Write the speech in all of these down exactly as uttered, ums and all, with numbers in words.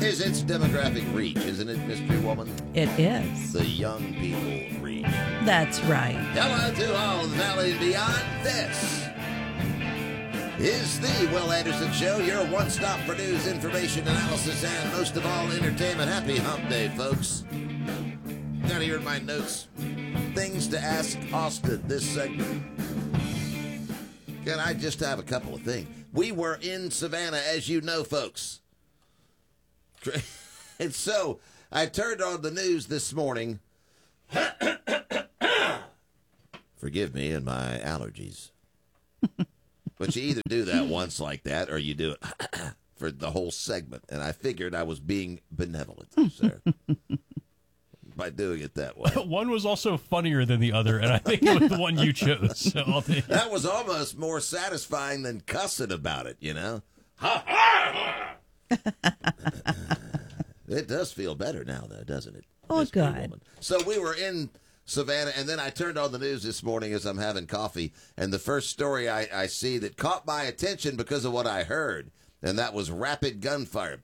is its demographic reach, isn't it, Mystery Woman? It is. The young people reach. That's right. Hello to all of the Valley and beyond. This is the Will Anderson Show, your one-stop for news, information, analysis, and most of all, entertainment. Happy hump day, folks. Got here in my notes. Things to ask Austin this segment. Can I just have a couple of things? We were in Savannah, as you know, folks. And so I turned on the news this morning. Forgive me and my allergies. But you either do that once like that or you do it for the whole segment. And I figured I was being benevolent, sir, by doing it that way. One was also funnier than the other, and I think it was the one you chose. So I'll take it. That was almost more satisfying than cussing about it, you know? It does feel better now, though, doesn't it? Oh, Miss Blue good. Woman? So we were in Savannah, and then I turned on the news this morning as I'm having coffee, and the first story I, I see that caught my attention because of what I heard, and that was rapid gunfire.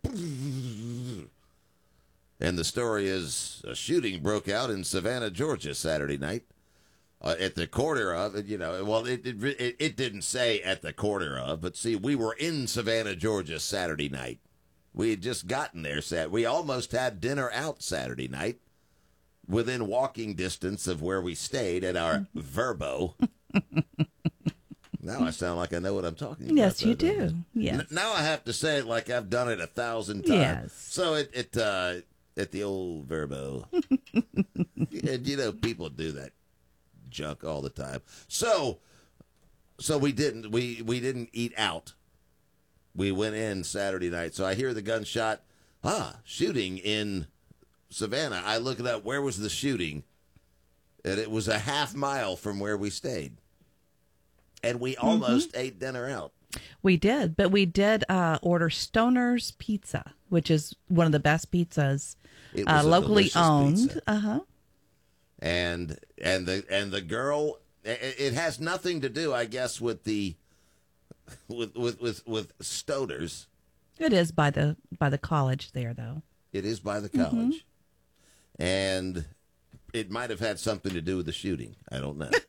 And the story is a shooting broke out in Savannah, Georgia, Saturday night. Uh, at the corner of, you know, well, it, it it didn't say at the corner of, but see, we were in Savannah, Georgia, Saturday night. We had just gotten there. Sat, we almost had dinner out Saturday night, within walking distance of where we stayed at our Verbo. Now I sound like I know what I'm talking about. Yes, you don't I? do. Yes. N- now I have to say it like I've done it a thousand times. Yes. So it, it uh, at the old Verbo. And, you know, people do that junk all the time. So, so we didn't we we didn't eat out. We went in Saturday night. So I hear the gunshot. Ah, shooting in Savannah. I look it up. Where was the shooting? And it was a half mile from where we stayed. And we almost mm-hmm. ate dinner out. We did, but we did uh, order Stoner's Pizza, which is one of the best pizzas, It was uh, a locally owned. pizza. Uh huh. And and the and the girl, it, it has nothing to do, I guess, with the with with with, with Stoner's. It is by the by the college there, though. It is by the college, mm-hmm. and it might have had something to do with the shooting. I don't know.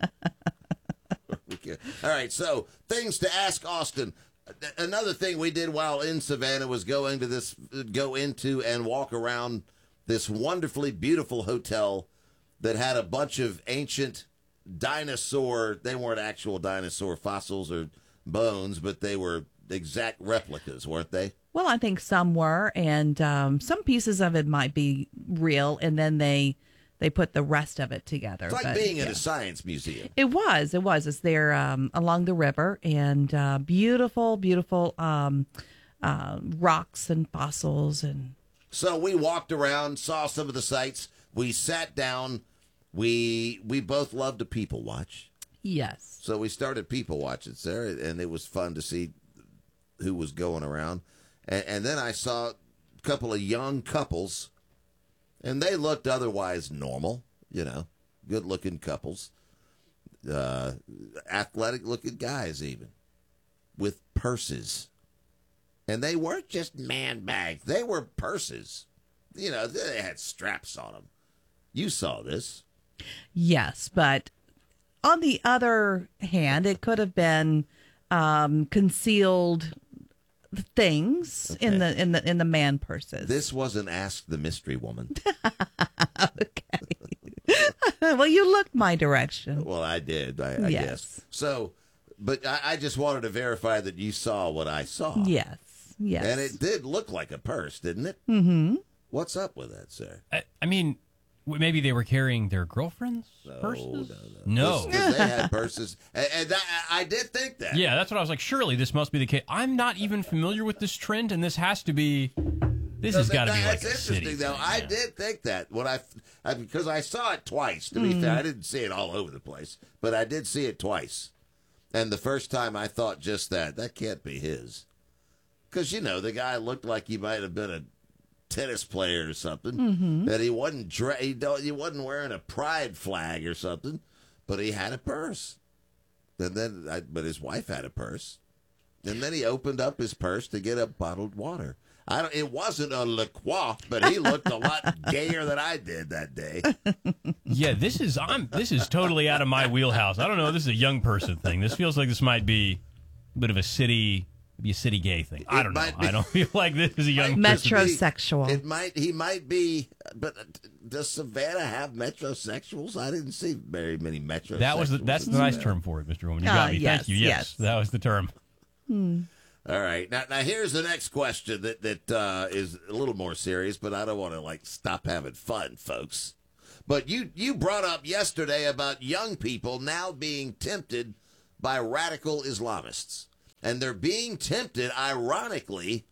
Okay. All right, so things to ask Austin. Another thing we did while in Savannah was go into this, go into and walk around this wonderfully beautiful hotel that had a bunch of ancient dinosaur. They weren't actual dinosaur fossils or bones, but they were exact replicas, weren't they? Well, I think some were, and um, some pieces of it might be real, and then they they put the rest of it together. It's like but, being yeah. in a science museum. It was. It was. It's there um, along the river, and uh, beautiful, beautiful um, uh, rocks and fossils. And so we walked around, saw some of the sights. We sat down. We we both love to people watch. Yes. So we started people watching, Sarah, and it was fun to see who was going around. And, and then I saw a couple of young couples, and they looked otherwise normal, you know, good-looking couples, uh, athletic-looking guys even, with purses. And they weren't just man bags. They were purses. You know, they had straps on them. You saw this. Yes, but on the other hand, it could have been um, concealed things okay. in the in the in the man purses. This wasn't Ask the Mystery Woman. Okay. Well, you looked my direction. Well, I did, I, I yes. guess. So, but I, I just wanted to verify that you saw what I saw. Yes, yes. And it did look like a purse, didn't it? Mm-hmm. What's up with that, sir? I, I mean, maybe they were carrying their girlfriends' no, purses? No, no. Because they had purses. And, and that, I did think that. Yeah, that's what I was like, surely this must be the case. I'm not even familiar with this trend, and this has to be... This has got to be like That's a interesting, city though. thing, I yeah. did think that when I, I because I saw it twice. To be mm. fair, I didn't see it all over the place, but I did see it twice. And the first time, I thought just that that can't be his, because you know the guy looked like he might have been a tennis player or something. Mm-hmm. That he wasn't dra- he, don't, he wasn't wearing a pride flag or something, but he had a purse. And then, I, but his wife had a purse, and then he opened up his purse to get a bottled water. I don't, it wasn't a La Croix, but he looked a lot gayer than I did that day. Yeah, this is I'm this is totally out of my wheelhouse. I don't know. This is a young person thing. This feels like this might be a bit of a city, be a city gay thing. I It don't know. might be. I don't feel like this is a young Might person. Metrosexual. It might. He might be. But does Savannah have metrosexuals? I didn't see very many metrosexuals. That was the, that's the nice term for it, Mister Roman. You got Uh, me. yes, Thank you. Yes, yes. that was the term. All right. Now, now here's the next question that that uh, is a little more serious, but I don't want to like stop having fun, folks. But you you brought up yesterday about young people now being tempted by radical Islamists, and they're being tempted, ironically,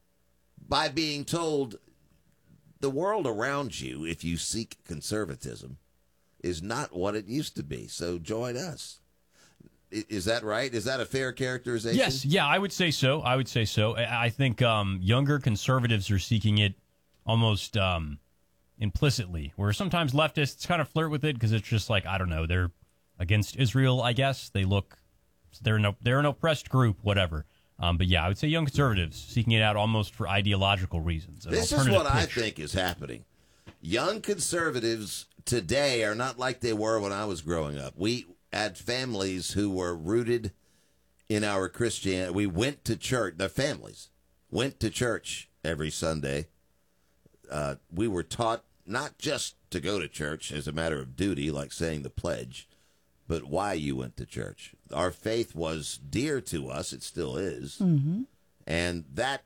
by being told the world around you, if you seek conservatism, is not what it used to be. So join us. I- Is that right? Is that a fair characterization? Yes, yeah, I would say so. I would say so. I I think um, younger conservatives are seeking it almost um, implicitly, where sometimes leftists kind of flirt with it because it's just like, I don't know, they're against Israel, I guess. They look, they're an, they're an oppressed group, whatever. Um, but yeah, I would say young conservatives seeking it out almost for ideological reasons. an This is alternative what I pitch. think is happening. Young conservatives today are not like they were when I was growing up. We had families who were rooted in our Christianity. We went to church. Their families went to church every Sunday. Uh, we were taught not just to go to church as a matter of duty, like saying the pledge, but why you went to church. Our faith was dear to us. It still is. Mm-hmm. And that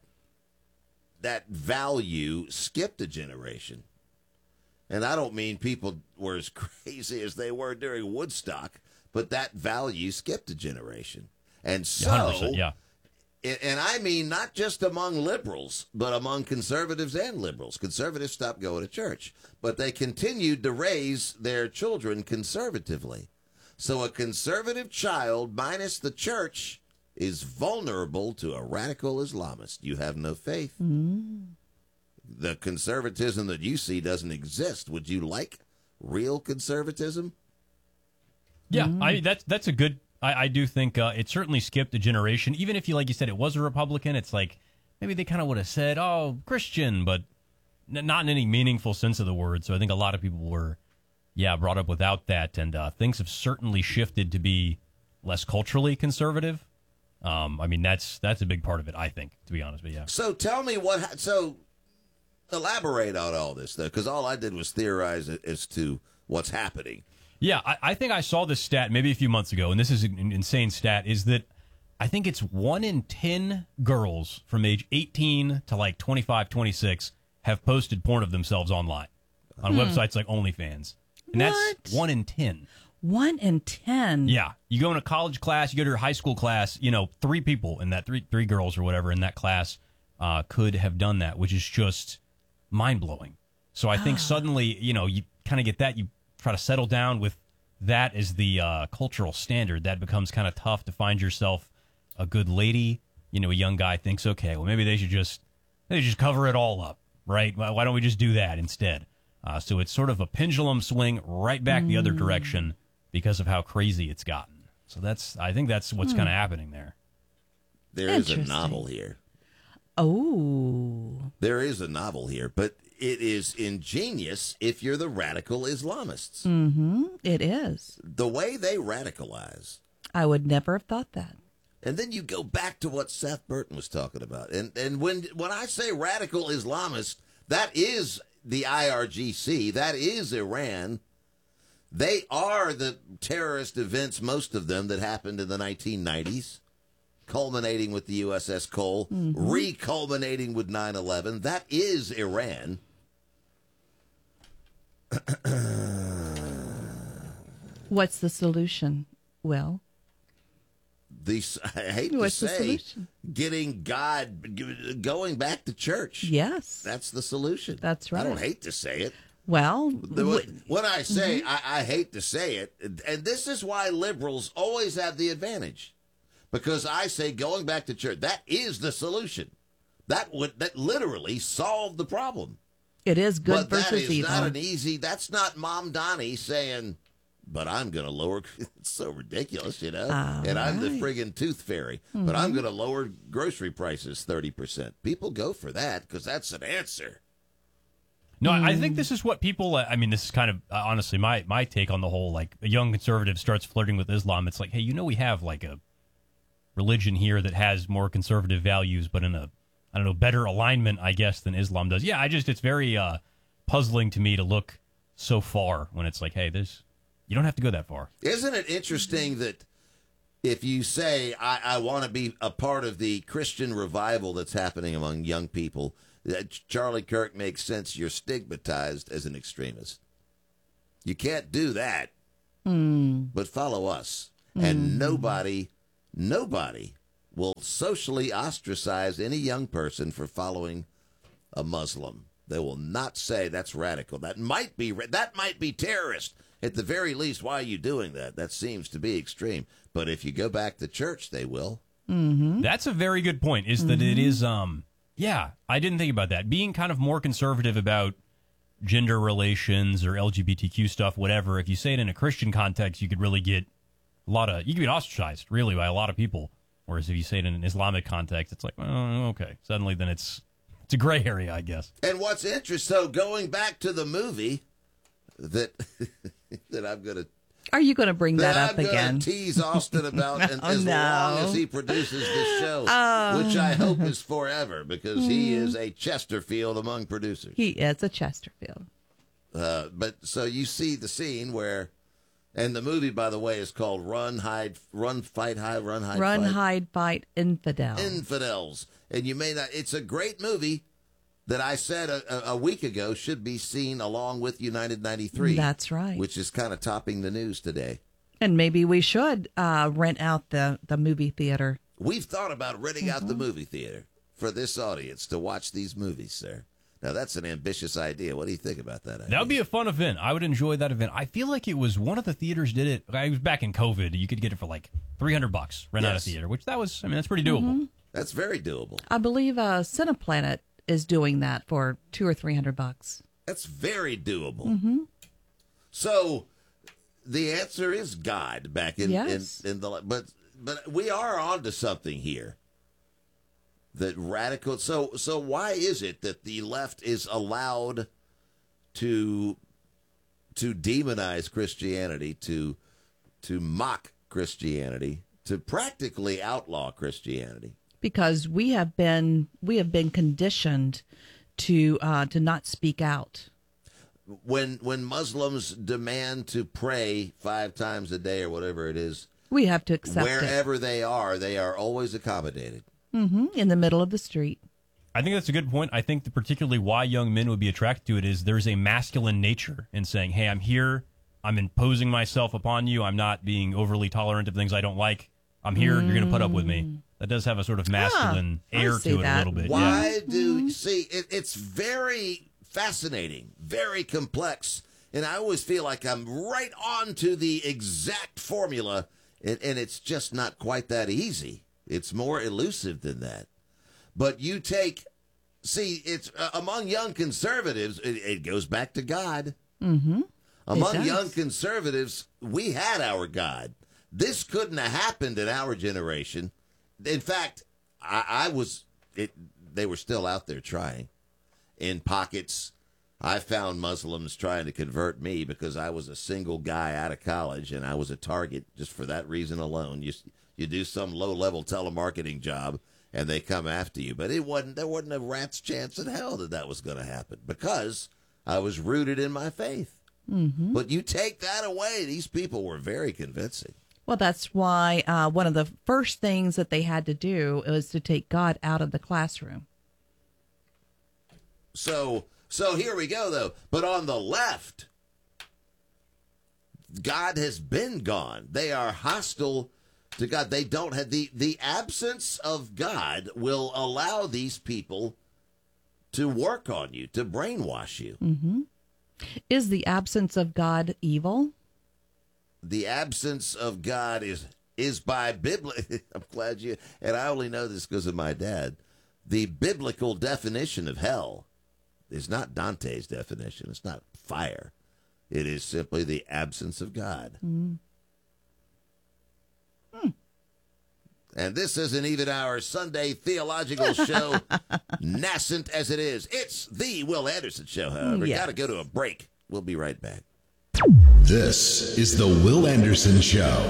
that value skipped a generation. And I don't mean people were as crazy as they were during Woodstock, but that value skipped a generation. And so, one hundred percent, yeah. and and I mean not just among liberals, but among conservatives and liberals. Conservatives stopped going to church, but they continued to raise their children conservatively. So a conservative child minus the church is vulnerable to a radical Islamist. You have no faith. Mm. The conservatism that you see doesn't exist. Would you like real conservatism? Yeah, I that's that's a good. I, I do think uh, it certainly skipped a generation. Even if you, like you said, it was a Republican, it's like maybe they kind of would have said, "Oh, Christian," but n- not in any meaningful sense of the word. So I think a lot of people were, yeah, brought up without that, and uh, things have certainly shifted to be less culturally conservative. Um, I mean, that's that's a big part of it, I think, to be honest. But yeah, So tell me what. ha- So elaborate on all this, though, because all I did was theorize it as to what's happening. yeah, I, I think I saw this stat maybe a few months ago, and this is an insane stat. Is that I think it's one in ten girls from age eighteen to like twenty-five, twenty-six have posted porn of themselves online on websites like OnlyFans. And What? that's one in ten. One in ten. Yeah. You go in a college class, you go to your high school class, you know, three people in that, three three girls or whatever in that class uh, could have done that, which is just mind-blowing. So I think suddenly, you know, you kind of get that, you try to settle down with that as the uh, cultural standard. That becomes kind of tough to find yourself a good lady. You know, a young guy thinks, okay, well, maybe they should just, they should just cover it all up, right? Why why don't we just do that instead? Uh, so it's sort of a pendulum swing right back the other direction because of how crazy it's gotten. So that's, I think that's what's kind of happening there. There is a Interesting. novel here. Oh. There is a novel here, but it is ingenious if you're the radical Islamists. Mm-hmm. It is. The way they radicalize. I would never have thought that. And then you go back to what Seth Burton was talking about. And and when when I say radical Islamist, that is the I R G C. That is Iran. They are the terrorist events, most of them, that happened in the nineteen nineties, culminating with the U S S Cole, Mm-hmm. re-culminating with nine eleven. That is Iran. What's the solution, Will? The, I hate What's to the say, solution? getting God, g- going back to church. Yes. That's the solution. That's I don't right. hate to say it. Well, The- w- when I say, Mm-hmm. I, I hate to say it, and this is why liberals always have the advantage, because I say going back to church, that is the solution. That would that literally solve the problem. it is good but that versus is evil. not an easy. That's not Mom Donnie saying, but I'm going to lower. It's so ridiculous, you know. All and I'm the right. friggin' tooth fairy, but I'm going to lower grocery prices thirty percent. People go for that because that's an answer. No, I think this is what people. I mean, this is kind of uh, honestly my my take on the whole. Like, a young conservative starts flirting with Islam. It's like, hey, you know, we have like a religion here that has more conservative values, but in a I don't know better alignment, I guess, than Islam does. Yeah, I just it's very uh, puzzling to me to look so far when it's like, hey, there's you don't have to go that far. Isn't it interesting that if you say, I, I want to be a part of the Christian revival that's happening among young people, that Charlie Kirk makes sense, you're stigmatized as an extremist. You can't do that, Mm. but follow us. And nobody, nobody will socially ostracize any young person for following a Muslim. They will not say that's radical. That might be that might be terrorist. At the very least, why are you doing that? That seems to be extreme. But if you go back to church, they will. Mm-hmm. That's a very good point. Is that it is um yeah, I didn't think about that. Being kind of more conservative about gender relations or L G B T Q stuff, whatever. If you say it in a Christian context, you could really get a lot of you could get ostracized really by a lot of people. Whereas if you say it in an Islamic context, it's like, oh, okay. Suddenly, then it's it's a gray area, I guess. And what's interesting, so going back to the movie that that I'm going to Are you going to bring that, that up I'm again? going to tease Austin about and Oh, as no. long as he produces this show, which I hope is forever because he is a Chesterfield among producers. He is a Chesterfield. Uh, but so you see the scene where, and the movie, by the way, is called Run, Hide, Run, Fight, Hide, Run, Hide, Run, Fight. hide, fight, infidel. Infidels. And you may not, it's a great movie that I said a, a, a week ago should be seen along with United ninety-three. That's right. Which is kind of topping the news today. And maybe we should uh, rent out the, the movie theater. We've thought about renting out the movie theater for this audience to watch these movies, sir. Now, that's an ambitious idea. What do you think about that idea? That would be a fun event. I would enjoy that event. I feel like it was one of the theaters did it. It was back in COVID. You could get it for like three hundred bucks, rent out a Yes. theater, which that was, I mean, that's pretty doable. That's very doable. I believe uh, Cineplanet is doing that for two or three hundred bucks. That's very doable. Mm-hmm. So the answer is God back in, Yes. in, in the but but we are onto something here. That radical so so why is it that the left is allowed to to demonize Christianity, to to mock Christianity, to practically outlaw Christianity? Because we have been we have been conditioned to uh, to not speak out. When when Muslims demand to pray five times a day or whatever it is, We have to accept it. wherever they are, they are always accommodated. Hmm. In the middle of the street. I think that's a good point. I think that particularly why young men would be attracted to it is there's a masculine nature in saying, hey, I'm here. I'm imposing myself upon you. I'm not being overly tolerant of things I don't like. I'm here. You're going to put up with me. That does have a sort of masculine Ah, I air see to it that. a little bit. Yeah. Why do you see it, it's very fascinating, very complex, and I always feel like I'm right on to the exact formula, and, and it's just not quite that easy. It's more elusive than that. But you take, see, it's uh, among young conservatives, it, it goes back to God. Mm-hmm. Among does. young conservatives, we had our God. This couldn't have happened in our generation. In fact, I, I was, it, they were still out there trying. In pockets, I found Muslims trying to convert me because I was a single guy out of college and I was a target just for that reason alone. You, you do some low-level telemarketing job and they come after you. But it wasn't, there wasn't a rat's chance in hell that that was going to happen because I was rooted in my faith. Mm-hmm. But you take that away, these people were very convincing. Well, that's why uh, one of the first things that they had to do was to take God out of the classroom. So, so here we go, though. But on the left, God has been gone. They are hostile to God. They don't have the, the absence of God will allow these people to work on you, to brainwash you. Mm-hmm. Is the absence of God evil? The absence of God is is by biblical. I'm glad you, and I only know this because of my dad. The biblical definition of hell is not Dante's definition. It's not fire. It is simply the absence of God. Mm. Hmm. And this isn't even our Sunday theological show, nascent as it is. It's the Will Anderson Show, however. Yes. Got to go to a break. We'll be right back. This is the Will Anderson Show.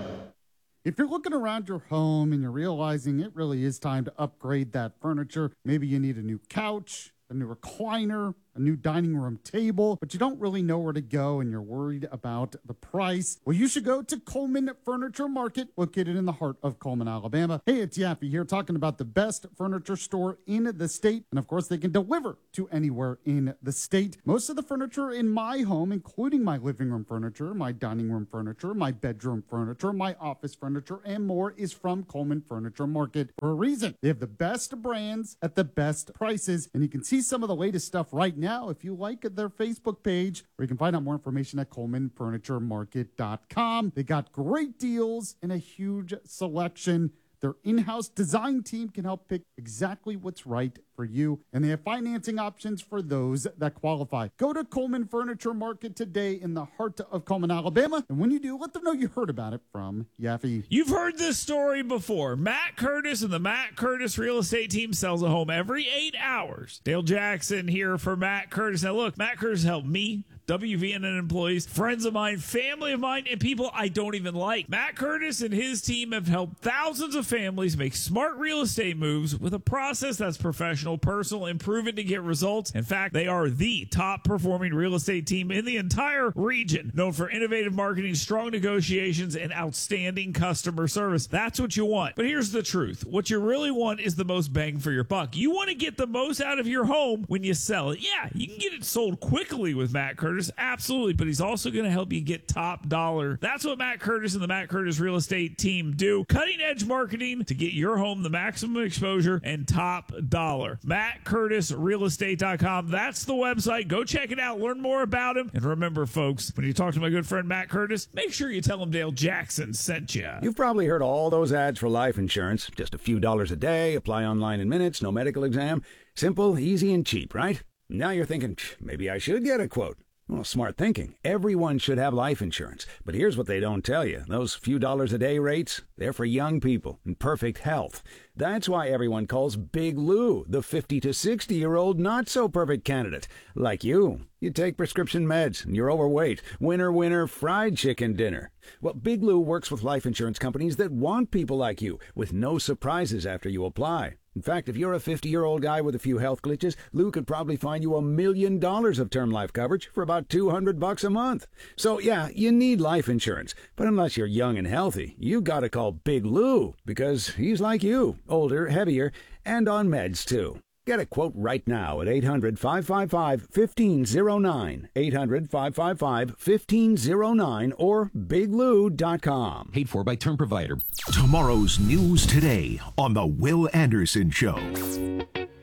If you're looking around your home and you're realizing it really is time to upgrade that furniture, maybe you need a new couch, a new recliner, a new dining room table, but you don't really know where to go and you're worried about the price, well, you should go to Coleman Furniture Market, located in the heart of Coleman, Alabama. Hey, it's Yaffe here, talking about the best furniture store in the state. And of course, they can deliver to anywhere in the state. Most of the furniture in my home, including my living room furniture, my dining room furniture, my bedroom furniture, my office furniture, and more, is from Coleman Furniture Market for a reason. They have the best brands at the best prices, and you can see some of the latest stuff right now if you like their Facebook page, or you can find out more information at coleman furniture market dot com. They got great deals and a huge selection. Their in-house design team can help pick exactly what's right for you, and they have financing options for those that qualify. Go to Coleman Furniture Market today in the heart of Coleman, Alabama, and when you do, let them know you heard about it from Yaffe. You've heard this story before. Matt Curtis and the Matt Curtis Real Estate Team sells a home every eight hours. Dale Jackson here for Matt Curtis. Now look, Matt Curtis helped me, W V N N employees, friends of mine, family of mine, and people I don't even like. Matt Curtis and his team have helped thousands of families make smart real estate moves with a process that's professional, personal, and proven to get results. In fact, they are the top performing real estate team in the entire region, known for innovative marketing, strong negotiations, and outstanding customer service. That's what you want. But here's the truth. What you really want is the most bang for your buck. You want to get the most out of your home when you sell it. Yeah, you can get it sold quickly with Matt Curtis. Absolutely, but he's also going to help you get top dollar. That's what Matt Curtis and the Matt Curtis Real Estate Team do. Cutting edge marketing to get your home the maximum exposure and top dollar. Matt Curtis Real Estate dot com. That's the website. Go check it out. Learn more about him. And remember, folks, when you talk to my good friend Matt Curtis, make sure you tell him Dale Jackson sent you. You've probably heard all those ads for life insurance. Just a few dollars a day, apply online in minutes, no medical exam. Simple, easy, and cheap, right? Now you're thinking, maybe I should get a quote. Well, smart thinking. Everyone should have life insurance. But here's what they don't tell you. Those few dollars a day rates, they're for young people in perfect health. That's why everyone calls Big Lou the fifty to sixty-year-old not-so-perfect candidate. Like you. You take prescription meds, and you're overweight. Winner, winner, fried chicken dinner. Well, Big Lou works with life insurance companies that want people like you, with no surprises after you apply. In fact, if you're a fifty-year-old guy with a few health glitches, Lou could probably find you a million dollars of term life coverage for about two hundred bucks a month. So, yeah, you need life insurance. But unless you're young and healthy, you gotta call Big Lou, because he's like you, older, heavier, and on meds, too. Get a quote right now at eight hundred, five five five, one five zero nine, eight hundred, five five five, one five zero nine, or big lou dot com. Paid for by Term Provider. Tomorrow's news today on The Will Anderson Show.